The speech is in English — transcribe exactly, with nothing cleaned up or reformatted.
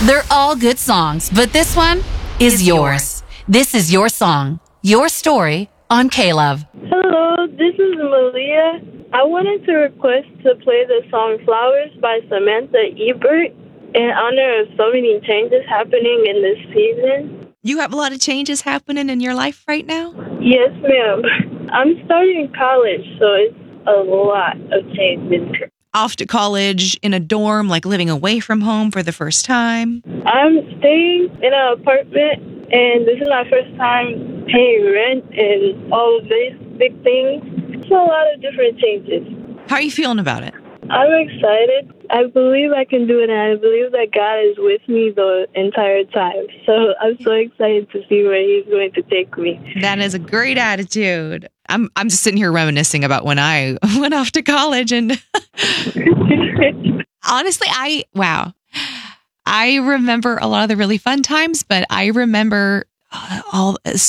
They're all good songs, but this one is yours. This is your song, your story on K-Love. Hello, this is Malia. I wanted to request to play the song Flowers by Samantha Ebert in honor of so many changes happening in this season. You have a lot of changes happening in your life right now? Yes, ma'am. I'm starting college, so it's a lot of changes. Off to college in a dorm, like living away from home for the first time? I'm staying in an apartment, and this is my first time paying rent and all of these big things. It's a lot of different changes. How are you feeling about it? I'm excited. I believe I can do it, and I believe that God is with me the entire time. So I'm so excited to see where He's going to take me. That is a great attitude. I'm I'm just sitting here reminiscing about when I went off to college, and honestly, I wow, I remember a lot of the really fun times, but I remember all